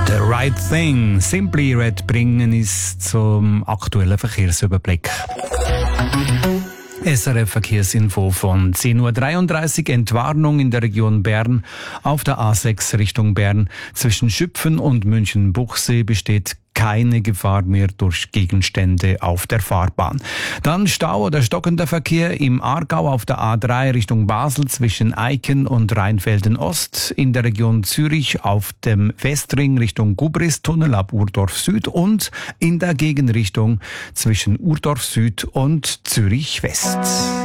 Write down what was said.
The Right Thing, Simply Red, bringen uns zum aktuellen Verkehrsüberblick. SRF Verkehrsinfo von 10.33 Uhr. Entwarnung in der Region Bern. Auf der A6 Richtung Bern zwischen Schüpfen und München-Buchsee besteht keine Gefahr mehr durch Gegenstände auf der Fahrbahn. Dann Stau oder stockender Verkehr im Aargau auf der A3 Richtung Basel zwischen Eiken und Rheinfelden Ost, in der Region Zürich auf dem Westring Richtung Gubristunnel ab Urdorf Süd und in der Gegenrichtung zwischen Urdorf Süd und Zürich West.